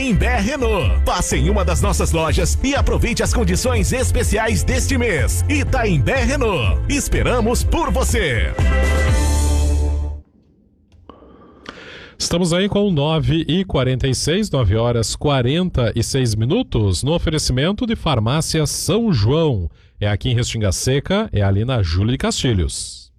Imbé Renault. Passe em uma das nossas lojas e aproveite as condições especiais deste mês. Itaimbé Renault. Esperamos por você. Estamos aí com 9h46, 9 horas 46 minutos, no oferecimento de Farmácia São João. É aqui em Restinga Seca, é ali na Júlia de Castilhos.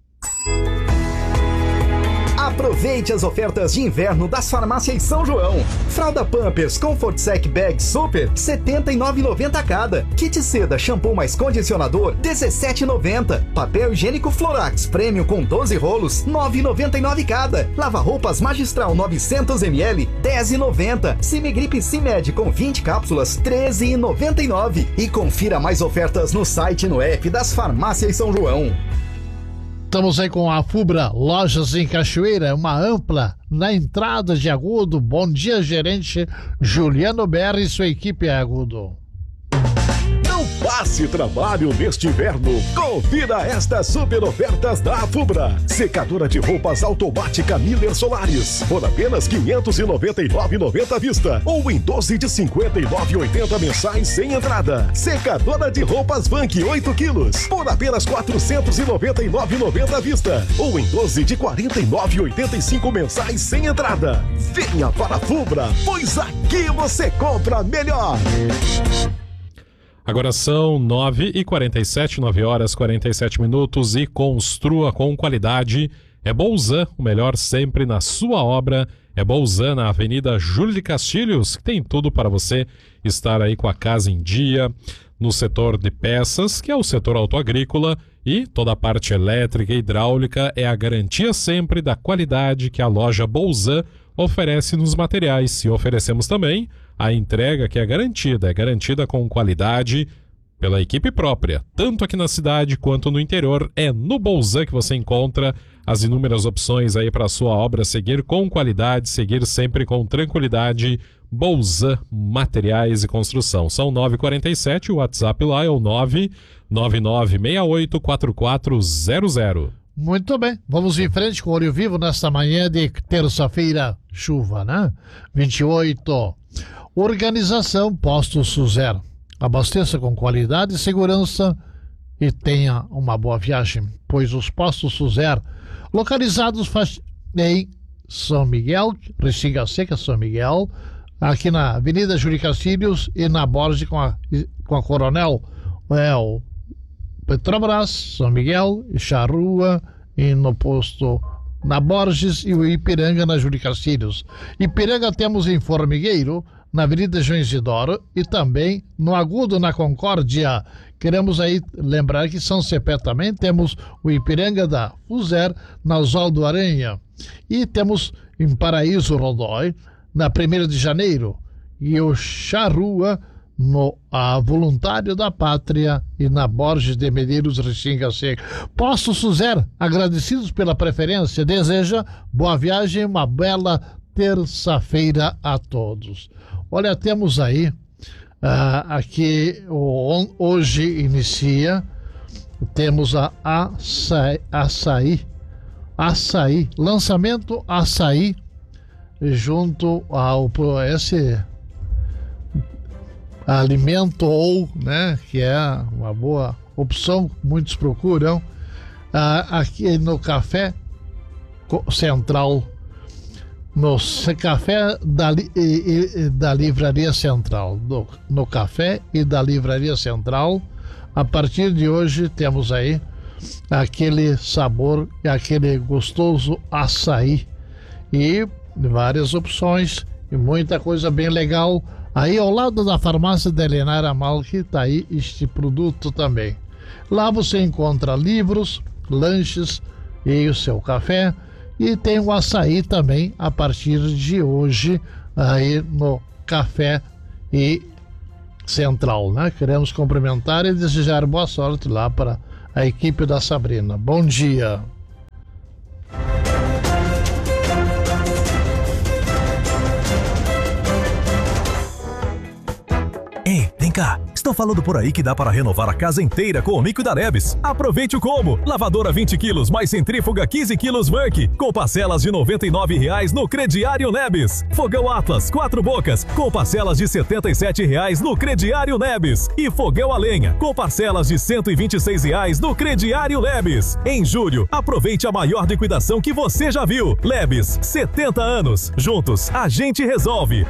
Aproveite as ofertas de inverno das farmácias São João. Fralda Pampers Comfort Sec Bag Super, R$ 79,90 cada. Kit Seda Shampoo mais Condicionador, R$ 17,90. Papel higiênico Florax Premium com 12 rolos, R$ 9,99 cada. Lava-roupas Magistral 900 ml, R$ 10,90. Cimigripe Cimed com 20 cápsulas, R$ 13,99. E confira mais ofertas no site e no app das farmácias São João. Estamos aí com a Fubra Lojas em Cachoeira, uma ampla na entrada de Agudo. Bom dia, gerente Juliano Berri e sua equipe Agudo. Não passe trabalho neste inverno. Confira estas super ofertas da Fubra. Secadora de roupas automática Miller Solaris por apenas R$ 599,90 à vista ou em 12 de R$ 59,80 mensais sem entrada. Secadora de roupas Vank 8 quilos por apenas R$ 499,90 à vista ou em 12 de R$ 49,85 mensais sem entrada. Venha para a Fubra, pois aqui você compra melhor. Agora são 9h47, 9 horas 47 minutos e construa com qualidade. É Bolzan, o melhor sempre na sua obra. É Bolzan na Avenida Júlia de Castilhos, que tem tudo para você estar aí com a casa em dia, no setor de peças, que é o setor autoagrícola, e toda a parte elétrica e hidráulica é a garantia sempre da qualidade que a loja Bolzan oferece nos materiais. E oferecemos também a entrega que é garantida com qualidade pela equipe própria, tanto aqui na cidade quanto no interior. É no Bolzan que você encontra as inúmeras opções aí para a sua obra seguir com qualidade, seguir sempre com tranquilidade. Bolzan Materiais e Construção. São 9h47, o WhatsApp lá é o 999684400. Muito bem, vamos em frente com o Olho Vivo nesta manhã de terça-feira, chuva, né? 28. Organização Posto Suzero. Abasteça com qualidade e segurança e tenha uma boa viagem, pois os Postos Suzero, localizados em São Miguel, Restinga Seca, São Miguel, aqui na Avenida Júlia Castilhos e na Borges com a Coronel, o Petrobras, São Miguel, Charrua e no posto na Borges e o Ipiranga na Júlia Castilhos. Ipiranga temos em Formigueiro, na Avenida João Isidoro e também no Agudo, na Concórdia. Queremos aí lembrar que São Cepé também temos o Ipiranga da Fuser, na Oswaldo Aranha. E temos em Paraíso Rodói, na 1º de janeiro, e o Charrua no Voluntário da Pátria e na Borges de Medeiros, Restinga Seca. Posto Suzero, agradecidos pela preferência, deseja boa viagem, uma bela terça-feira a todos. Olha, temos aí aqui hoje inicia, temos a açaí, lançamento açaí junto ao esse alimento né, que é uma boa opção, muitos procuram aqui no Café Central, no Café da Livraria Central, no Café e da Livraria Central. A partir de hoje temos aí aquele sabor e aquele gostoso açaí e várias opções e muita coisa bem legal. Aí ao lado da farmácia da Elenar Amal, que está aí este produto também. Lá você encontra livros, lanches e o seu café. E tem o açaí também a partir de hoje aí no Café e Central, né? Queremos cumprimentar e desejar boa sorte lá para a equipe da Sabrina. Bom dia. Tem Vem cá, estão falando por aí que dá para renovar a casa inteira com o mico da Lebes. Aproveite o combo. Lavadora 20 quilos mais centrífuga 15 quilos Merc, com parcelas de R$ 99,00 no crediário Lebes. Fogão Atlas 4 bocas, com parcelas de R$ 77,00 no crediário Lebes. E fogão a lenha, com parcelas de R$ 126,00 no crediário Lebes. Em julho, aproveite a maior liquidação que você já viu. Lebes, 70 anos. Juntos, a gente resolve.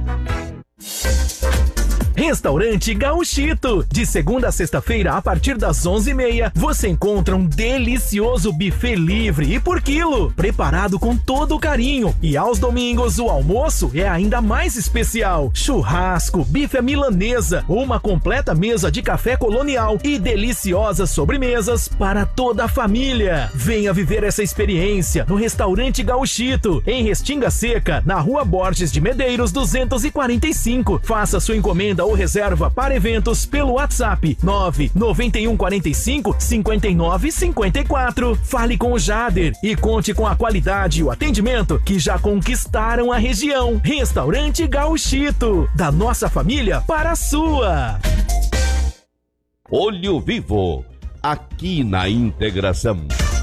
Restaurante Gauchito. De segunda a sexta-feira, a partir das 11h30, você encontra um delicioso buffet livre e por quilo, preparado com todo o carinho. E aos domingos, o almoço é ainda mais especial. Churrasco, bife à milanesa, uma completa mesa de café colonial e deliciosas sobremesas para toda a família. Venha viver essa experiência no Restaurante Gauchito, em Restinga Seca, na Rua Borges de Medeiros 245. Faça sua encomenda ou reserva para eventos pelo WhatsApp 99145 5954. Fale com o Jader e conte com a qualidade e o atendimento que já conquistaram a região. Restaurante Gauchito, da nossa família para a sua. Olho Vivo, aqui na Integração.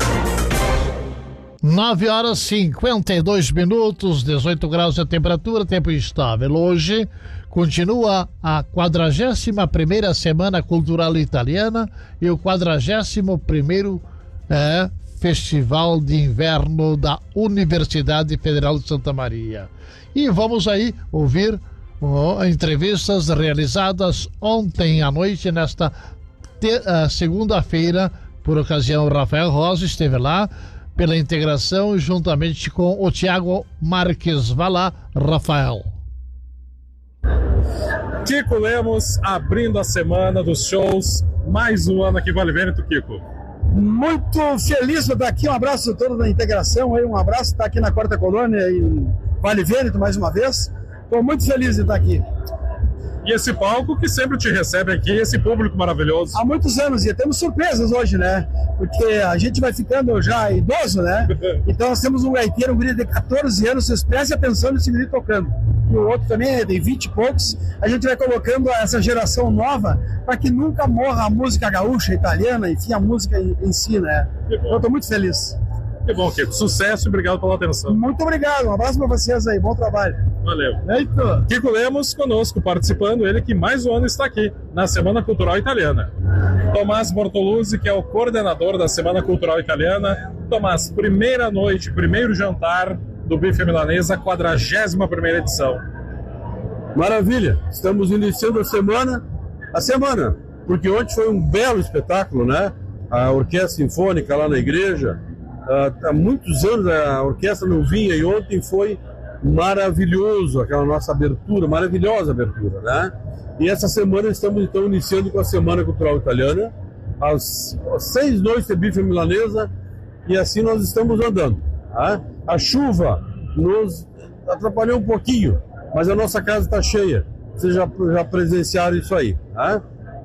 9h52, 18 graus de temperatura, tempo estável. Hoje continua a 41ª Semana Cultural Italiana e o 41º Festival de Inverno da Universidade Federal de Santa Maria. E vamos aí ouvir entrevistas realizadas ontem à noite, nesta segunda-feira, por ocasião. Rafael Rosa esteve lá pela integração, juntamente com o Tiago Marques. Vá lá, Rafael. Kiko Lemos abrindo a semana dos shows, mais um ano aqui em Vale Vêneto, Kiko. Muito feliz de estar aqui, um abraço a todos da integração, um abraço estar aqui na Quarta Colônia em Vale Vêneto mais uma vez. Estou muito feliz de estar aqui. E esse palco que sempre te recebe aqui, esse público maravilhoso. Há muitos anos, e temos surpresas hoje, né? Porque a gente vai ficando já idoso, né? Então nós temos um gaiteiro, um guri de 14 anos, se expressa pensando nesse guri tocando. E o outro também tem 20 e poucos. A gente vai colocando essa geração nova para que nunca morra a música gaúcha, italiana, enfim, a música em si, né? Eu estou muito feliz. Que bom, Kiko. Sucesso e obrigado pela atenção. Muito obrigado. Um abraço para vocês aí. Bom trabalho. Valeu. Eita. Kiko Lemos conosco, participando, ele que mais um ano está aqui na Semana Cultural Italiana. Tomás Bortoluzzi, que é o coordenador da Semana Cultural Italiana. Tomás, primeira noite, primeiro jantar do Bife Milanesa, 41ª edição. Maravilha. Estamos iniciando a semana, porque ontem foi um belo espetáculo, né? A Orquestra Sinfônica lá na igreja. Há muitos anos a orquestra não vinha e ontem foi maravilhoso aquela nossa abertura, maravilhosa abertura, né? E essa semana estamos então iniciando com a Semana Cultural Italiana, as 6 noites de Bife Milanesa, e assim nós estamos andando. Tá? A chuva nos atrapalhou um pouquinho, mas a nossa casa está cheia. Vocês já presenciaram isso aí. Tá?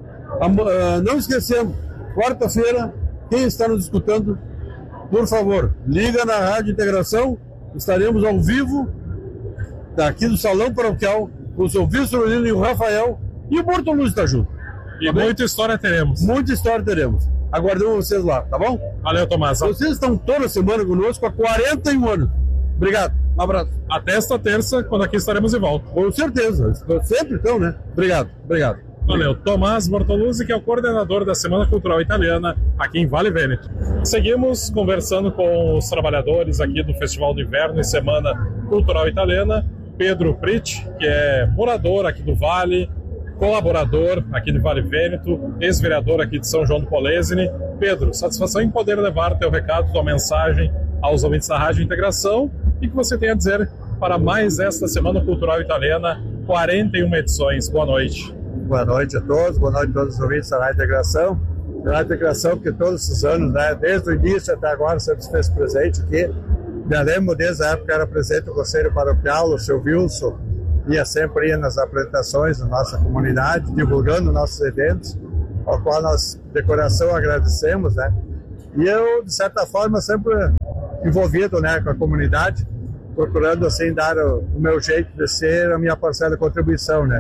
Não esquecendo, quarta-feira, quem está nos escutando, por favor, liga na Rádio Integração, estaremos ao vivo, daqui do Salão Paroquial, com o seu Vitorino e o Rafael, e o Bortoluzzi está junto. E muita história teremos. Muita história teremos. Aguardamos vocês lá, tá bom? Valeu, Tomás. Vocês estão toda semana conosco há 41 anos. Obrigado, um abraço. Até esta terça, quando aqui estaremos de volta. Com certeza, sempre estão, né? Obrigado. Valeu. Tomás Bortoluzzi, que é o coordenador da Semana Cultural Italiana aqui em Vale Vêneto. Seguimos conversando com os trabalhadores aqui do Festival do Inverno e Semana Cultural Italiana. Pedro Pritt, que é morador aqui do Vale, colaborador aqui de Vale Vêneto, ex-vereador aqui de São João do Polesine. Pedro, satisfação em poder levar teu recado, tua mensagem aos ouvintes da Rádio Integração e que você tem a dizer para mais esta Semana Cultural Italiana, 41 edições. Boa noite. Boa noite a todos, boa noite a todos os ouvintes da Rádio Integração. Da Rádio Integração, porque todos os anos, né, desde o início até agora, sempre se fez presente aqui. Me lembro, desde a época era presente o Conselho Paroquial, o seu Wilson, ia sempre nas apresentações da nossa comunidade, divulgando nossos eventos, ao qual nós, de coração, agradecemos, né? E eu, de certa forma, sempre envolvido, né, com a comunidade, procurando, assim, dar o meu jeito de ser, a minha parcela de contribuição, né?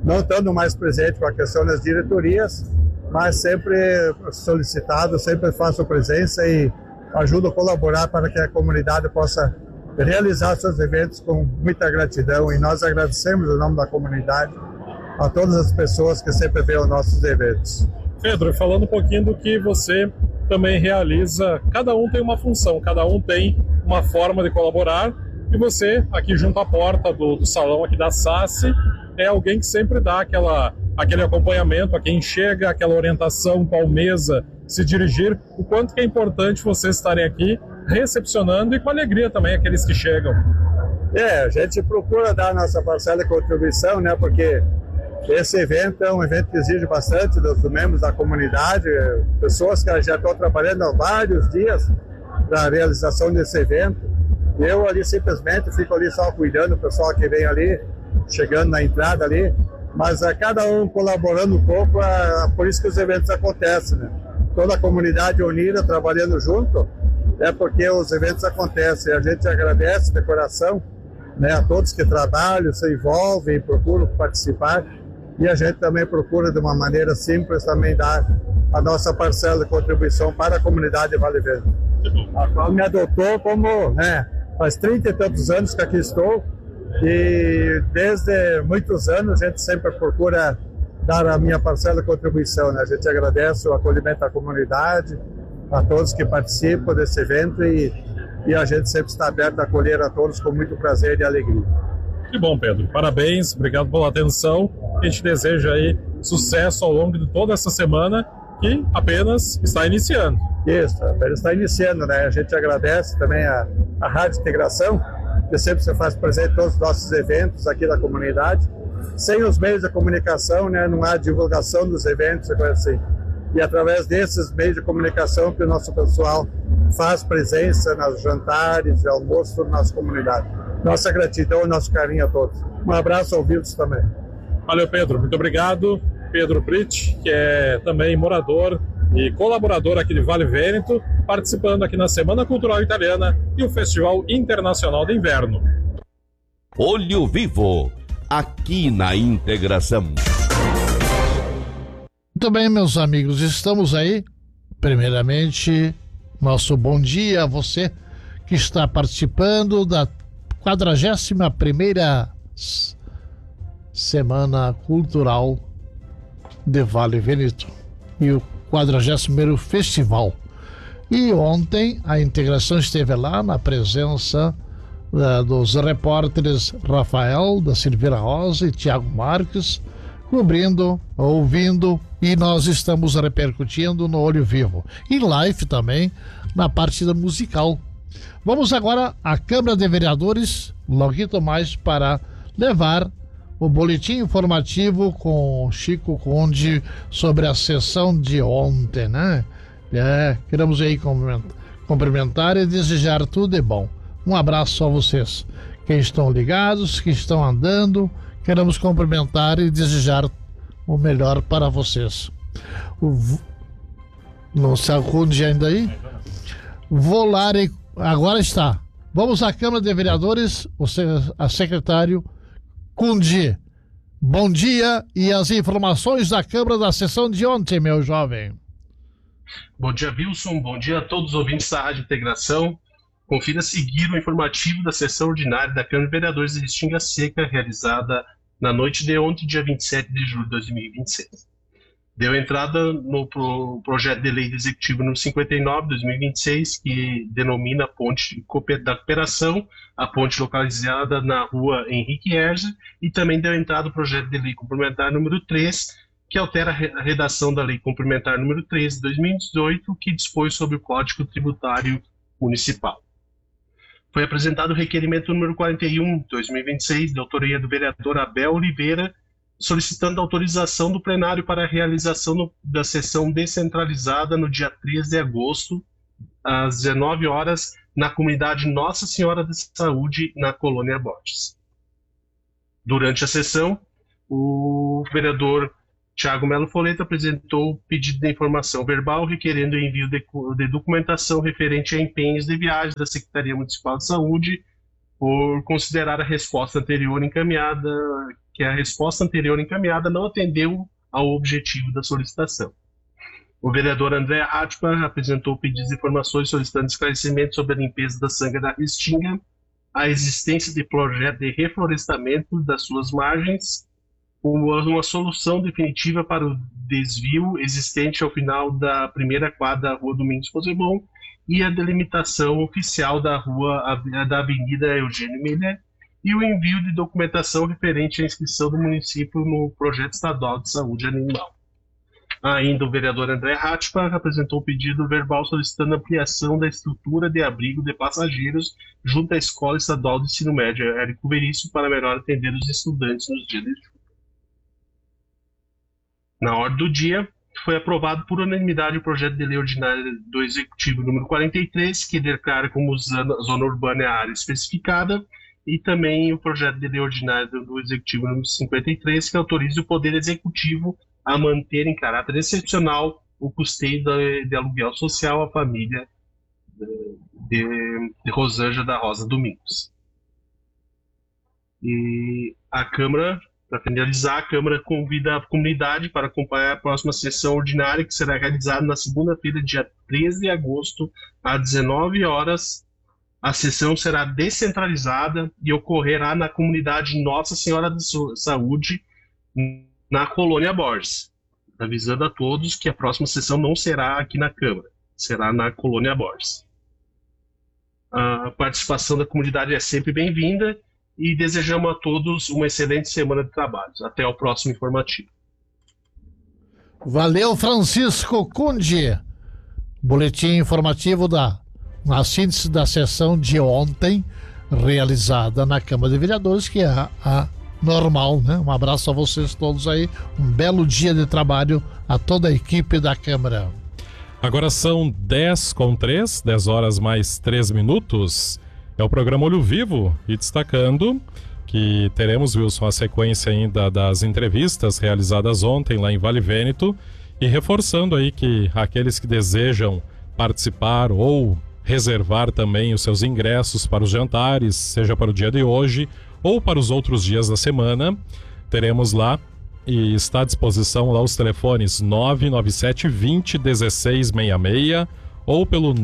não estando mais presente com a questão das diretorias, mas sempre solicitado, sempre faço presença e ajudo a colaborar para que a comunidade possa realizar seus eventos com muita gratidão, e nós agradecemos em nome da comunidade a todas as pessoas que sempre veem os nossos eventos. Pedro, falando um pouquinho do que você também realiza, cada um tem uma função, cada um tem uma forma de colaborar, e você, aqui junto à porta do salão aqui da SACE, é alguém que sempre dá aquele acompanhamento a quem chega, aquela orientação, qual mesa se dirigir, o quanto que é importante vocês estarem aqui recepcionando e com alegria também aqueles que chegam. A gente procura dar a nossa parcela de contribuição, né, porque esse evento é um evento que exige bastante dos membros da comunidade, pessoas que já estão trabalhando há vários dias para a realização desse evento. Eu ali simplesmente fico ali só cuidando do pessoal que vem ali, chegando na entrada ali, mas a cada um colaborando um pouco, por isso que os eventos acontecem, né? Toda a comunidade unida, trabalhando junto, é porque os eventos acontecem. A gente agradece de coração, né, a todos que trabalham, se envolvem, procuram participar, e a gente também procura de uma maneira simples também dar a nossa parcela de contribuição para a comunidade Vale Verde, a qual me adotou como, né, faz 30 e tantos anos que aqui estou, e desde muitos anos a gente sempre procura dar a minha parcela de contribuição, né? A gente agradece o acolhimento da comunidade, a todos que participam desse evento, e a gente sempre está aberto a acolher a todos com muito prazer e alegria. Que bom, Pedro. Parabéns, obrigado pela atenção. A gente deseja aí sucesso ao longo de toda essa semana, que apenas está iniciando. Isso, apenas está iniciando, né? A gente agradece também a Rádio Integração, que sempre se faz presente em todos os nossos eventos aqui da comunidade. Sem os meios de comunicação, né, não há divulgação dos eventos e coisa assim. E através desses meios de comunicação que o nosso pessoal faz presença nos jantares e almoços da nossa comunidade. Nossa gratidão e nosso carinho a todos. Um abraço ao Vildes também. Valeu, Pedro. Muito obrigado. Pedro Prit, que é também morador e colaborador aqui de Vale Vêneto, participando aqui na Semana Cultural Italiana e o Festival Internacional de Inverno. Olho Vivo, aqui na Integração. Muito bem, meus amigos, estamos aí. Primeiramente, nosso bom dia a você que está participando da 41ª Semana Cultural de Vale Vêneto e o 41º Festival. E ontem a Integração esteve lá na presença dos repórteres Rafael, da Silveira Rosa e Tiago Marques, cobrindo, ouvindo, e nós estamos repercutindo no Olho Vivo. E live também na parte musical. Vamos agora à Câmara de Vereadores, logo mais, para levar o boletim informativo com Chico Conde sobre a sessão de ontem, né? Queremos aí cumprimentar e desejar tudo de bom. Um abraço a vocês, que estão ligados, que estão andando. Queremos cumprimentar e desejar o melhor para vocês. Não se acude ainda aí? Volare, agora está. Vamos à Câmara de Vereadores, a secretário Cundi. Bom dia e as informações da Câmara da sessão de ontem, meu jovem. Bom dia, Wilson. Bom dia a todos os ouvintes da Rádio Integração. Confira a seguir o informativo da sessão ordinária da Câmara de Vereadores de Restinga Seca, realizada na noite de ontem, dia 27 de julho de 2026. Deu entrada no projeto de lei do Executivo número 59 de 2026, que denomina a Ponte da Cooperação, a ponte localizada na rua Henrique Erze, e também deu entrada o projeto de lei complementar número 3, que altera a redação da lei complementar número 3 de 2018, que dispõe sobre o Código Tributário Municipal. Foi apresentado o requerimento número 41, de 2026, de autoria do vereador Abel Oliveira, solicitando autorização do plenário para a realização da sessão descentralizada no dia 3 de agosto, às 19 horas, na comunidade Nossa Senhora da Saúde, na Colônia Borges. Durante a sessão, o vereador Tiago Melo Foleta apresentou o pedido de informação verbal requerendo o envio de documentação referente a empenhos de viagem da Secretaria Municipal de Saúde, por considerar a resposta anterior encaminhada que a resposta anterior encaminhada não atendeu ao objetivo da solicitação. O vereador André Hatchman apresentou pedidos de informações solicitando esclarecimento sobre a limpeza da Sanga da Restinga, a existência de projeto de reflorestamento das suas margens, uma solução definitiva para o desvio existente ao final da primeira quadra da Rua Domingos Posemon e a delimitação oficial da Avenida Eugênio Miller e o envio de documentação referente à inscrição do município no Projeto Estadual de Saúde Animal. Ainda o vereador André Hatchman apresentou pedido verbal solicitando ampliação da estrutura de abrigo de passageiros junto à Escola Estadual de Ensino Médio Érico Veríssimo para melhor atender os estudantes nos dias de chuva. Na ordem do dia, foi aprovado por unanimidade o projeto de lei ordinária do Executivo número 43, que declara como zona urbana a área especificada, e também o projeto de lei ordinária do Executivo número 53, que autoriza o Poder Executivo a manter em caráter excepcional o custeio de aluguel social à família de Rosângela da Rosa Domingos. E a Câmara, para finalizar, a Câmara convida a comunidade para acompanhar a próxima sessão ordinária, que será realizada na segunda-feira, dia 13 de agosto, às 19 horas. A sessão será descentralizada e ocorrerá na comunidade Nossa Senhora da Saúde, na Colônia Borges, avisando a todos que a próxima sessão não será aqui na Câmara, será na Colônia Borges. A participação da comunidade é sempre bem-vinda e desejamos a todos uma excelente semana de trabalhos. Até o próximo informativo. Valeu, Francisco Cunde. Boletim informativo na síntese da sessão de ontem, realizada na Câmara de Vereadores, que é a normal, né? Um abraço a vocês todos aí, um belo dia de trabalho a toda a equipe da Câmara. Agora são 10h03, 10 horas mais 3 minutos. É o programa Olho Vivo, e destacando que teremos, Wilson, a sequência ainda das entrevistas realizadas ontem lá em Vale Vêneto, e reforçando aí que aqueles que desejam participar ou reservar também os seus ingressos para os jantares, seja para o dia de hoje ou para os outros dias da semana, teremos lá e está à disposição lá os telefones 997 20 1666 ou pelo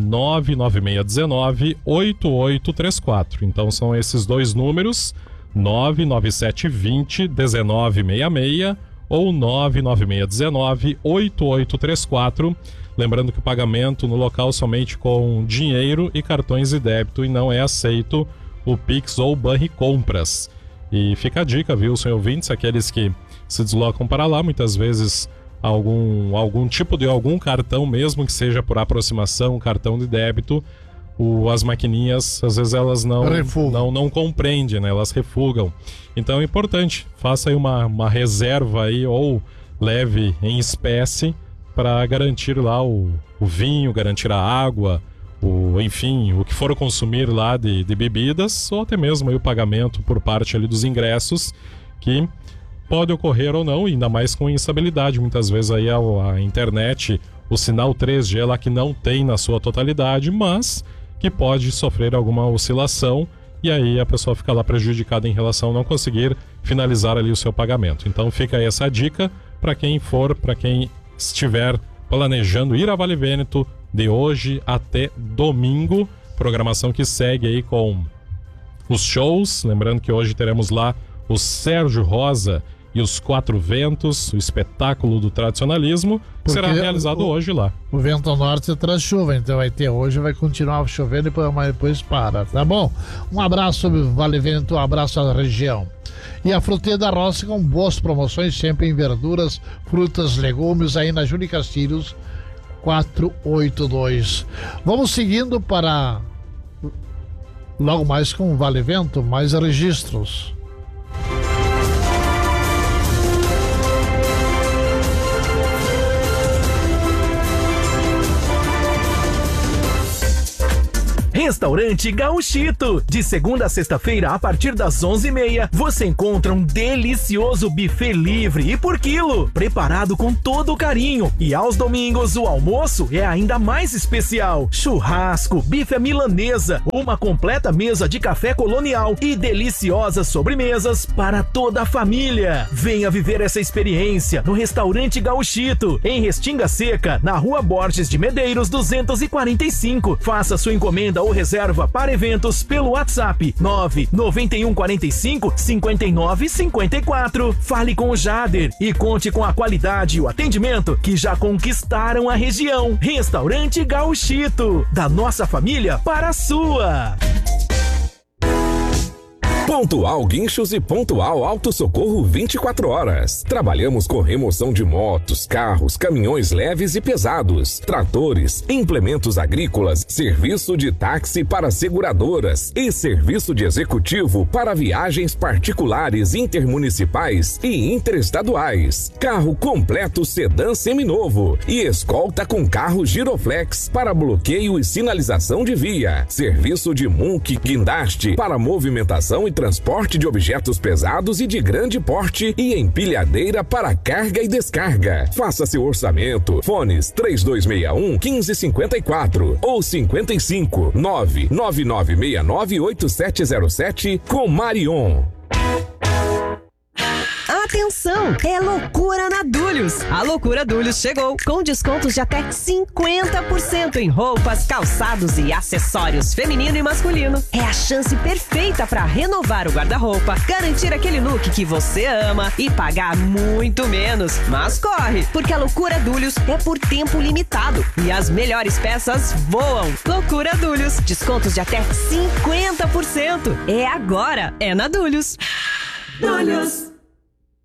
99619 8834. Então são esses dois números, 997 20 1966 ou 99619 8834. Lembrando que o pagamento no local somente com dinheiro e cartões de débito, e não é aceito o Pix ou Banricompras. E fica a dica, viu, senhor ouvintes, aqueles que se deslocam para lá, muitas vezes algum tipo de algum cartão, mesmo que seja por aproximação, cartão de débito, as maquininhas, às vezes elas não compreendem, né? Elas refugam. Então é importante, faça aí uma reserva aí, ou leve em espécie para garantir lá o vinho, garantir a água, enfim, o que for consumir lá de bebidas, ou até mesmo aí o pagamento por parte ali dos ingressos, que pode ocorrer ou não, ainda mais com instabilidade. Muitas vezes aí a internet, o sinal 3G lá que não tem na sua totalidade, mas que pode sofrer alguma oscilação, e aí a pessoa fica lá prejudicada em relação a não conseguir finalizar ali o seu pagamento. Então fica aí essa dica para quem estiver planejando ir a Vale Vêneto de hoje até domingo, programação que segue aí com os shows. Lembrando que hoje teremos lá o Sérgio Rosa e os Quatro Ventos, o espetáculo do tradicionalismo, porque será realizado hoje lá. O vento norte traz chuva, então vai ter hoje, vai continuar chovendo, mas depois para, tá bom? Um abraço, Vale Vêneto, um abraço à região. E a Fruteira da Roça com boas promoções, sempre em verduras, frutas, legumes, aí na Júlio Castilhos 482. Vamos seguindo para logo mais com o Vale Vento, mais registros. Restaurante Gauchito. De segunda a sexta-feira, a partir das 11h30, você encontra um delicioso buffet livre e por quilo, preparado com todo o carinho. E aos domingos, o almoço é ainda mais especial. Churrasco, bife à milanesa, uma completa mesa de café colonial e deliciosas sobremesas para toda a família. Venha viver essa experiência no Restaurante Gauchito, em Restinga Seca, na Rua Borges de Medeiros 245. Faça sua encomenda ou reserva para eventos pelo WhatsApp 99145 5954. Fale com o Jader e conte com a qualidade e o atendimento que já conquistaram a região. Restaurante Gauchito, da nossa família para a sua. Pontual Guinchos e Pontual Auto Socorro 24 horas. Trabalhamos com remoção de motos, carros, caminhões leves e pesados, tratores, implementos agrícolas, serviço de táxi para seguradoras e serviço de executivo para viagens particulares, intermunicipais e interestaduais. Carro completo sedã seminovo e escolta com carro giroflex para bloqueio e sinalização de via. Serviço de MUNC guindaste para movimentação e transporte de objetos pesados e de grande porte e empilhadeira para carga e descarga. Faça seu orçamento. Fones 3261-1554 ou 55 999698707 com Marion. Atenção! É loucura na Dulhos! A loucura Dulhos chegou com descontos de até 50% em roupas, calçados e acessórios feminino e masculino. É a chance perfeita para renovar o guarda-roupa, garantir aquele look que você ama e pagar muito menos. Mas corre, porque a loucura Dulhos é por tempo limitado e as melhores peças voam. Loucura Dulhos, descontos de até 50%. É agora, é na Dulhos. Dulhos.